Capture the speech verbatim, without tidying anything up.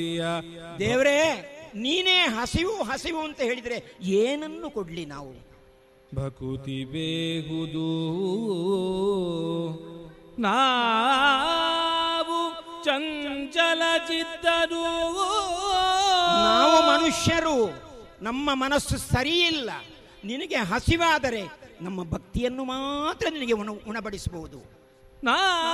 ದೇವರೇ, ನೀನೇ ಹಸಿವು ಹಸಿವು ಅಂತ ಹೇಳಿದರೆ ಏನನ್ನು ಕೊಡ್ಲಿ ನಾವು? ಭಕುತಿ ಬೇಹುದು ನಾವು ಚಂಚಲ ಚಿತ್ತರು. ನಾವು ಮನುಷ್ಯರು, ನಮ್ಮ ಮನಸ್ಸು ಸರಿಯಿಲ್ಲ. ನಿನಗೆ ಹಸಿವಾದರೆ ನಮ್ಮ ಭಕ್ತಿಯನ್ನು ಮಾತ್ರ ನಿನಗೆ ಉಣ ಉಣಬಡಿಸಬಹುದು. ನಾ